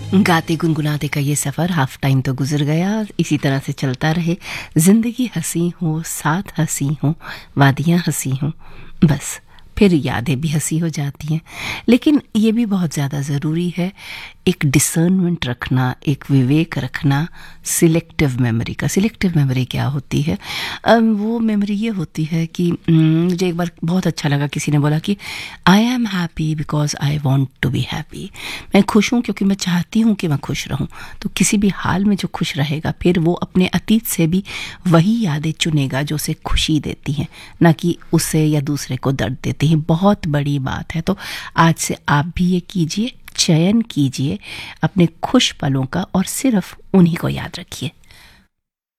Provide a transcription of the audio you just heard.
गाते गुनगुनाते का ये सफ़र हाफ टाइम तो गुजर गया, इसी तरह से चलता रहे। ज़िंदगी हंसी हो, साथ हंसी हो, वादियाँ हंसी हों, बस फिर यादें भी हंसी हो जाती हैं। लेकिन ये भी बहुत ज़्यादा ज़रूरी है एक डिसर्नमेंट रखना, एक विवेक रखना सिलेक्टिव मेमोरी का। सिलेक्टिव मेमोरी क्या होती है? वो मेमोरी ये होती है कि मुझे एक बार बहुत अच्छा लगा, किसी ने बोला कि I am happy because I want to be happy. मैं खुश हूँ क्योंकि मैं चाहती हूँ कि मैं खुश रहूँ। तो किसी भी हाल में जो खुश रहेगा, फिर वो अपने अतीत से भी वही यादें चुनेगा जो उसे खुशी देती हैं, ना कि उसे या दूसरे को दर्द देती हैं। बहुत बड़ी बात है। तो आज से आप भी ये कीजिए, चयन कीजिए अपने खुश पलों का और सिर्फ उन्हीं को याद रखिए।